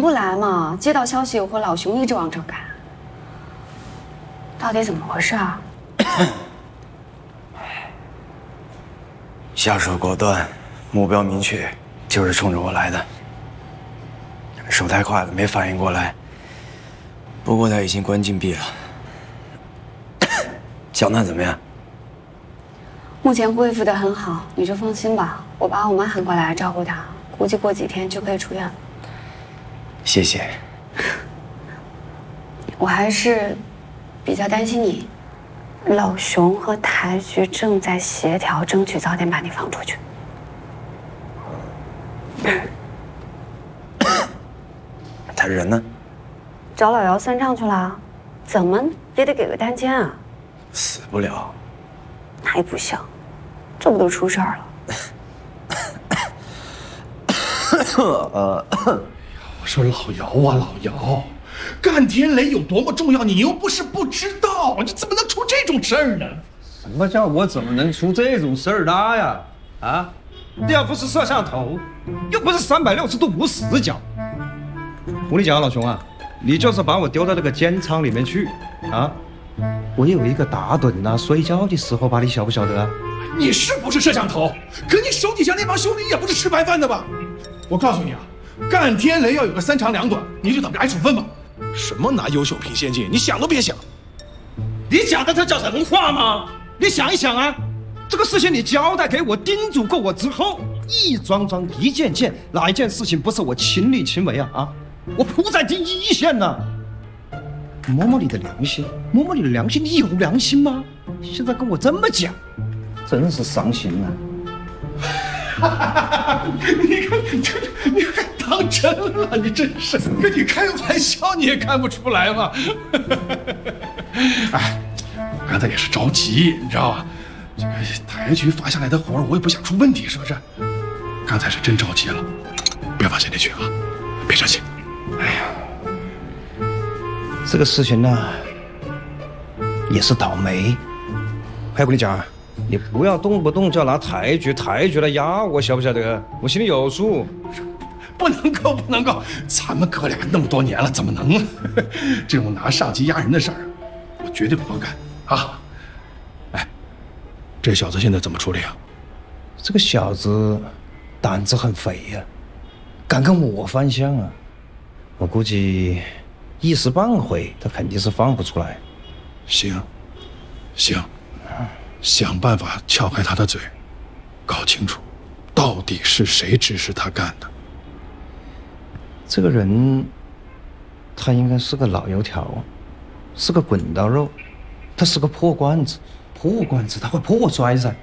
不来嘛？接到消息，我和老熊一直往这赶。到底怎么回事啊？ 下手果断，目标明确，就是冲着我来的。手太快了，没反应过来。不过他已经关禁闭了。小娜怎么样？ 目前恢复得很好，你就放心吧。我把我妈喊过来照顾她，估计过几天就可以出院了。 谢谢。 我还是比较担心你。老熊和台局正在协调，争取早点把你放出去。 他人呢？ 找老姚算账去了，怎么也得给个单间啊。 死不了。 还不像，这不都出事儿了？我说老姚啊，老姚，干天雷有多么重要，你又不是不知道，你怎么能出这种事儿呢？ 什么叫我怎么能出这种事儿的呀？啊，你要不是摄像头，又不是360度无死角，我跟你讲，老兄啊，你就是把我丢到那个监仓里面去啊，我有一个打盹呐、睡觉的时候吧，你晓不晓得啊？ 你是不是摄像头？可你手底下那帮兄弟也不是吃白饭的吧？我告诉你啊，干天雷要有个3长2短，你就等着挨处分吧。什么拿优秀拼先进，你想都别想。 你讲的这叫人话吗？你想一想啊，这个事情你交代给我、叮嘱过我之后，一桩桩、一件件，哪一件事情不是我亲力亲为啊？啊，我扑在第一线呢。摸摸你的良心，摸摸你的良心，你有良心吗？现在跟我这么讲，真是伤心啊！你看，你还当真了？你真是跟你开玩笑，你也看不出来吗？哎，我刚才也是着急，你知道吧？这个台局发下来的活我也不想出问题，是不是？刚才是真着急了，别往心里去啊，别生气。 哎呀，这个事情呢，也是倒霉。还有跟你讲，你不要动不动就要拿台局来压我，晓不晓得？我心里有数。 不能够，咱们哥俩那么多年了，怎么能啊？这种拿上级压人的事儿，我绝对不会干啊！哎，这小子现在怎么处理啊？ 这个小子胆子很肥呀、敢跟我翻箱啊！我估计一时半会他肯定是放不出来。 行，想办法撬开他的嘴，搞清楚到底是谁指使他干的。 这个人，他应该是个老油条，是个滚刀肉，他是个破罐子他会破摔噻。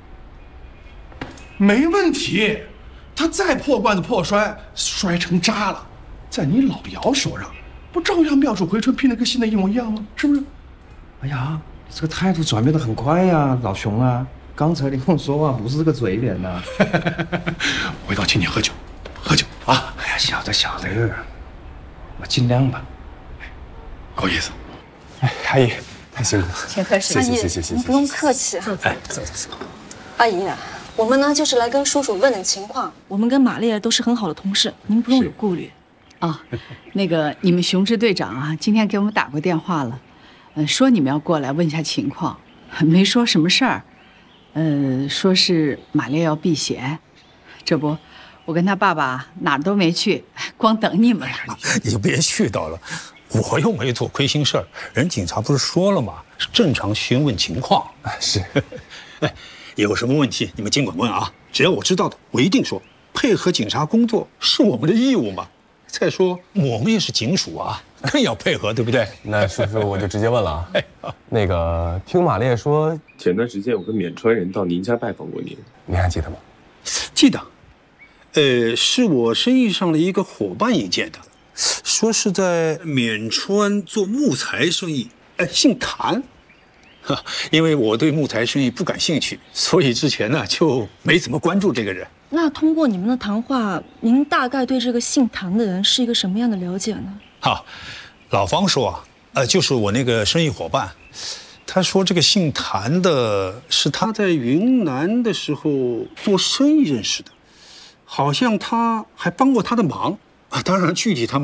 没问题，他再破罐子破摔，摔成渣了，在你老姚手上，不照样妙手回春，拼得跟新的一模一样吗？是不是？ 哎呀，这个态度转变得很快呀，老熊啊！刚才你跟我说话不是这个嘴脸呐。 回头请你喝酒啊！ 哎呀，晓得，我尽量吧。 够意思。 哎，阿姨，太辛苦了。 请客吃。 谢。 您不用客气。 哎，走。 阿姨，我们呢就是来跟叔叔问问情况。我们跟玛丽都是很好的同事，您不用有顾虑。 啊，那个你们熊支队长啊，今天给我们打过电话了，说你们要过来问一下情况，没说什么事儿，说是玛丽要避嫌，这不，我跟他爸爸哪儿都没去，光等你们了。 你就别絮叨了，我又没做亏心事儿，人警察不是说了吗？是正常询问情况。 是， 哎，有什么问题你们尽管问啊，只要我知道的，我一定说。配合警察工作是我们的义务嘛。再说我们也是警署啊，更要配合，对不对？ 那叔叔我就直接问了啊。那个，听马烈说， 前段时间有个缅川人到您家拜访过您， 您还记得吗？ 记得，是我生意上的一个伙伴引荐的，说是在缅川做木材生意，姓谭。因为我对木材生意不感兴趣，所以之前呢就没怎么关注这个人。 那通过你们的谈话，您大概对这个姓谭的人是一个什么样的了解呢？ 好，老方说啊，就是我那个生意伙伴，他说这个姓谭的是他在云南的时候做生意认识的，好像他还帮过他的忙啊。当然，具体他们